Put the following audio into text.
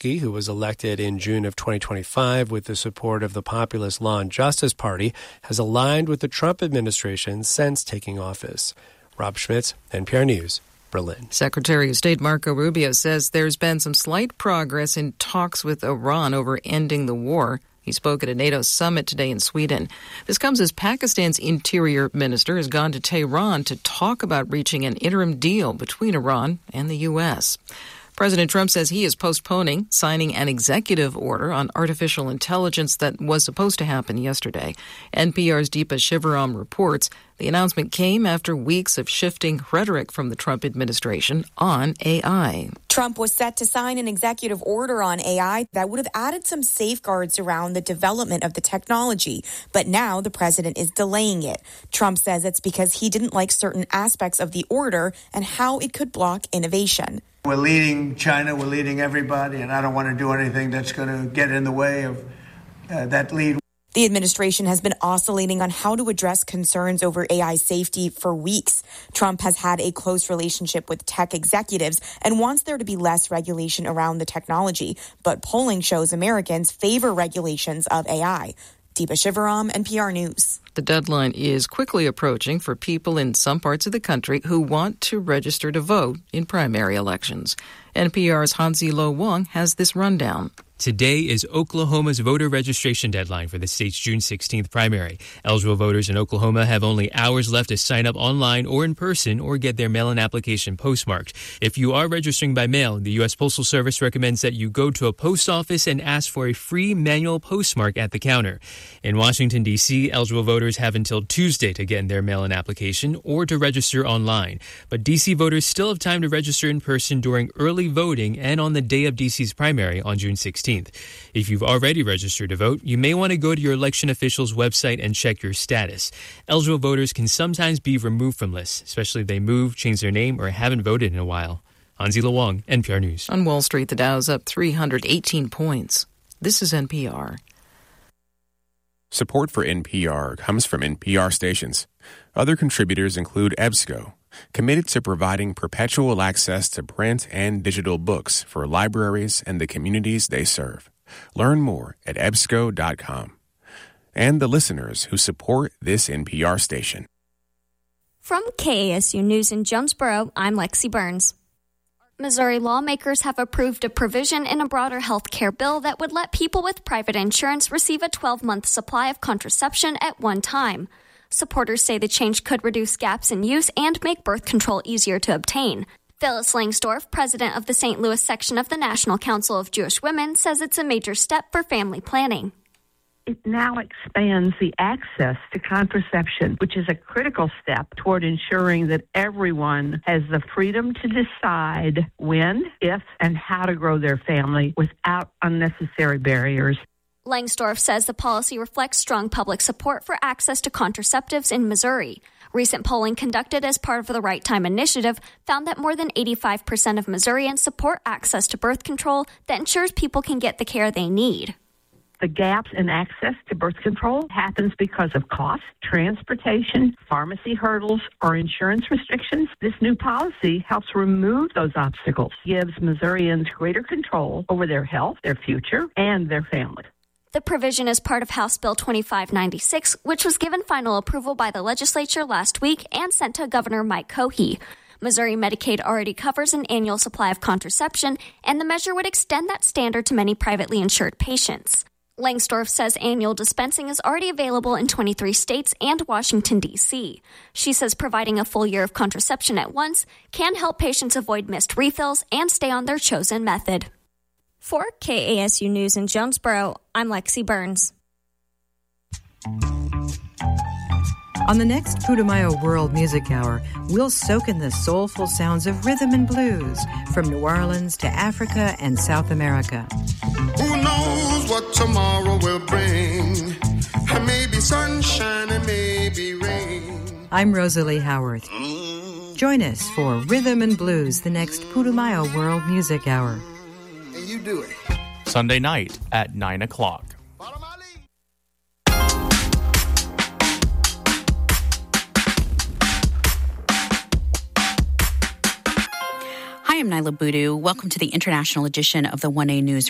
Zelensky, who was elected in June of 2025 with the support of the populist Law and Justice Party, has aligned with the Trump administration since taking office. Rob Schmitz, NPR News, Berlin. Secretary of State Marco Rubio says there's been some slight progress in talks with Iran over ending the war. He spoke at a NATO summit today in Sweden. This comes as Pakistan's interior minister has gone to Tehran to talk about reaching an interim deal between Iran and the U.S. President Trump says he is postponing signing an executive order on artificial intelligence that was supposed to happen yesterday. NPR's Deepa Shivaram reports the announcement came after weeks of shifting rhetoric from the Trump administration on AI. Trump was set to sign an executive order on AI that would have added some safeguards around the development of the technology. But now the president is delaying it. Trump says it's because he didn't like certain aspects of the order and how it could block innovation. We're leading China, we're leading everybody, and I don't want to do anything that's going to get in the way of that lead. The administration has been oscillating on how to address concerns over AI safety for weeks. Trump has had a close relationship with tech executives and wants there to be less regulation around the technology. But polling shows Americans favor regulations of AI. Deepa Shivaram, NPR News. The deadline is quickly approaching for people in some parts of the country who want to register to vote in primary elections. NPR's Hansi-Lo Wong has this rundown. Today is Oklahoma's voter registration deadline for the state's June 16th primary. Eligible voters in Oklahoma have only hours left to sign up online or in person or get their mail-in application postmarked. If you are registering by mail, the U.S. Postal Service recommends that you go to a post office and ask for a free manual postmark at the counter. In Washington, D.C., eligible voters have until Tuesday to get their mail-in application or to register online. But D.C. voters still have time to register in person during early voting and on the day of D.C.'s primary on June 16th. If you've already registered to vote, you may want to go to your election official's website and check your status. Eligible voters can sometimes be removed from lists, especially if they move, change their name, or haven't voted in a while. Hansi-Lo Wong, NPR News. On Wall Street, the Dow's up 318 points. This is NPR. Support for NPR comes from NPR stations. Other contributors include EBSCO, committed to providing perpetual access to print and digital books for libraries and the communities they serve. Learn more at ebsco.com. And the listeners who support this NPR station. From KASU News in Jonesboro, I'm Lexi Burns. Missouri lawmakers have approved a provision in a broader health care bill that would let people with private insurance receive a 12-month supply of contraception at one time. Supporters say the change could reduce gaps in use and make birth control easier to obtain. Phyllis Langsdorf, president of the St. Louis section of the National Council of Jewish Women, says it's a major step for family planning. It now expands the access to contraception, which is a critical step toward ensuring that everyone has the freedom to decide when, if, and how to grow their family without unnecessary barriers. Langsdorf says the policy reflects strong public support for access to contraceptives in Missouri. Recent polling conducted as part of the Right Time Initiative found that more than 85% of Missourians support access to birth control that ensures people can get the care they need. The gaps in access to birth control happens because of cost, transportation, pharmacy hurdles, or insurance restrictions. This new policy helps remove those obstacles, gives Missourians greater control over their health, their future, and their family. The provision is part of House Bill 2596, which was given final approval by the legislature last week and sent to Governor Mike Cohey. Missouri Medicaid already covers an annual supply of contraception, and the measure would extend that standard to many privately insured patients. Langsdorf says annual dispensing is already available in 23 states and Washington, D.C. She says providing a full year of contraception at once can help patients avoid missed refills and stay on their chosen method. For KASU News in Jonesboro, I'm Lexi Burns. On the next Putumayo World Music Hour, we'll soak in the soulful sounds of rhythm and blues from New Orleans to Africa and South America. Who knows what tomorrow will bring? Maybe sunshine and maybe rain. I'm Rosalie Howarth. Join us for Rhythm and Blues, the next Putumayo World Music Hour. And you do it. Sunday night at 9 o'clock. Hi, I'm Nyla Boodoo. Welcome to the international edition of the 1A News